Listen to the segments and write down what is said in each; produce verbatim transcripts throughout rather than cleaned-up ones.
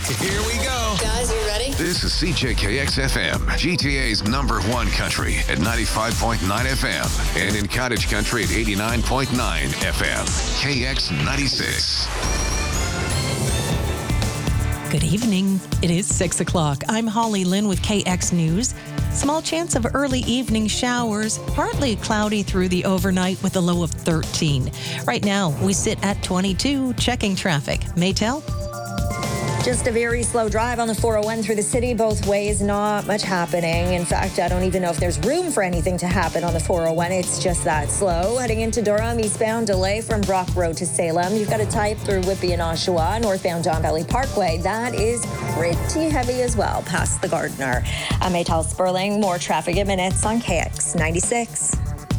Here we go. Guys, you ready? This is C J K X F M, G T A's number one country at ninety-five point nine F M, and in Cottage Country at eighty-nine point nine F M. K X ninety-six. Good evening. It is six o'clock. I'm Holly Lynn with K X News. Small chance of early evening showers, partly cloudy through the overnight with a low of thirteen. Right now, we sit at twenty-two, checking traffic. Maytel? Just a very slow drive on the four oh one through the city both ways. Not much happening. In fact, I don't even know if there's room for anything to happen on the four oh one. It's just that slow. Heading into Durham, eastbound delay from Brock Road to Salem. You've got a type through Whitby and Oshawa, northbound Don Valley Parkway. That is pretty heavy as well, past the Gardiner. I'm Maytal Sperling. More traffic in minutes on K X ninety-six.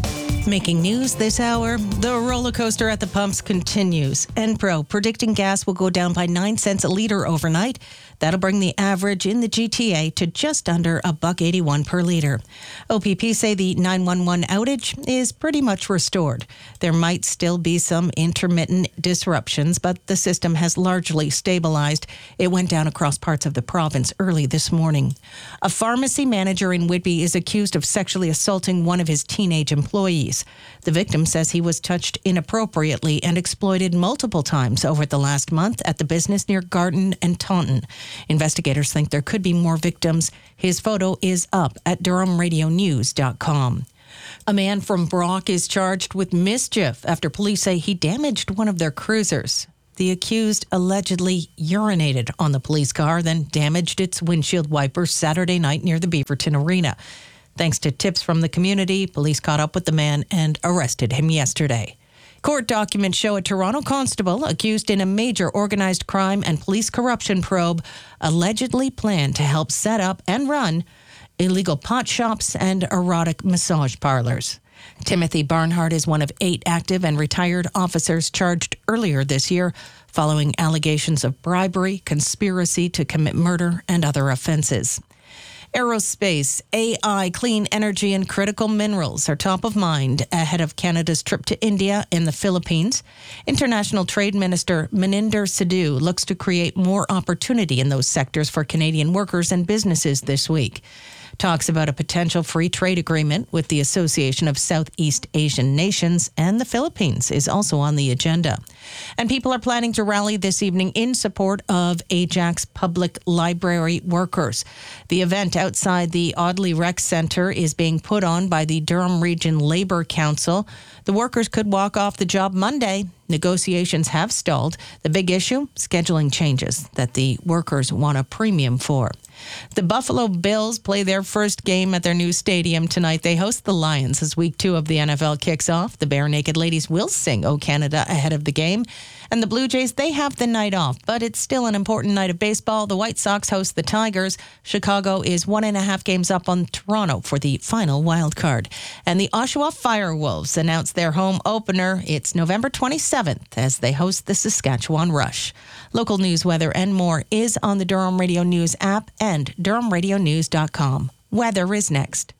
Making news this hour, the roller coaster at the pumps continues. Enpro predicting gas will go down by nine cents a litre overnight. That'll bring the average in the G T A to just under a buck eighty-one per litre. O P P say the nine one one outage is pretty much restored. There might still be some intermittent disruptions, but the system has largely stabilized. It went down across parts of the province early this morning. A pharmacy manager in Whitby is accused of sexually assaulting one of his teenage employees. The victim says he was touched inappropriately and exploited multiple times over the last month at the business near Garden and Taunton. Investigators think there could be more victims. His photo is up at durham radio news dot com. A man from Brock is charged with mischief after police say he damaged one of their cruisers. The accused allegedly urinated on the police car, then damaged its windshield wipers Saturday night near the Beaverton Arena. Thanks to tips from the community, police caught up with the man and arrested him yesterday. Court documents show a Toronto constable accused in a major organized crime and police corruption probe allegedly planned to help set up and run illegal pot shops and erotic massage parlors. Timothy Barnhart is one of eight active and retired officers charged earlier this year following allegations of bribery, conspiracy to commit murder, and other offenses. Aerospace, A I, clean energy, and critical minerals are top of mind ahead of Canada's trip to India and the Philippines. International Trade Minister Maninder Sidhu looks to create more opportunity in those sectors for Canadian workers and businesses this week. Talks about a potential free trade agreement with the Association of Southeast Asian Nations and the Philippines is also on the agenda. And people are planning to rally this evening in support of Ajax Public Library workers. The event outside the Audley Rec Centre is being put on by the Durham Region Labour Council. The workers could walk off the job Monday. Negotiations have stalled. The big issue? Scheduling changes that the workers want a premium for. The Buffalo Bills play their first game at their new stadium tonight. They host the Lions as week two of the N F L kicks off. The Bare Naked Ladies will sing "O Canada" ahead of the game. And the Blue Jays, they have the night off, but it's still an important night of baseball. The White Sox host the Tigers. Chicago is one and a half games up on Toronto for the final wild card. And the Oshawa Firewolves announced their home opener. It's November twenty-seventh as they host the Saskatchewan Rush. Local news, weather, and more is on the Durham Radio News app and durham radio news dot com. Weather is next.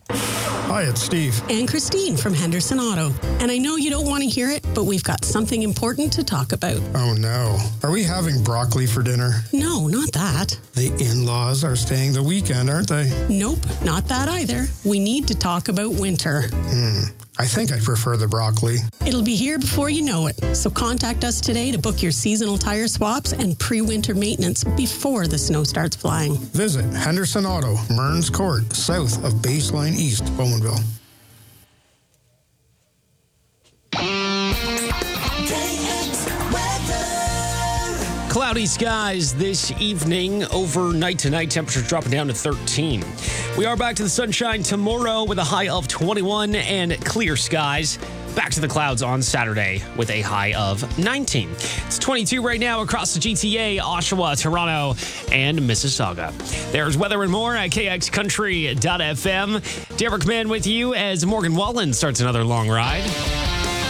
Hi, it's Steve. And Christine from Henderson Auto. And I know you don't want to hear it, but we've got something important to talk about. Oh, no. Are we having broccoli for dinner? No, not that. The in-laws are staying the weekend, aren't they? Nope, not that either. We need to talk about winter. Hmm. I think I prefer the broccoli. It'll be here before you know it. So contact us today to book your seasonal tire swaps and pre-winter maintenance before the snow starts flying. Visit Henderson Auto, Mearns Court, south of Baseline East, Bowmanville. Cloudy skies this evening. Overnight tonight, temperatures dropping down to thirteen. We are back to the sunshine tomorrow with a high of twenty-one and clear skies. Back to the clouds on Saturday with a high of nineteen. It's twenty-two right now across the G T A, Oshawa, Toronto, and Mississauga. There's weather and more at k x country dot f m. Derek Mann with you as Morgan Wallen starts another long ride.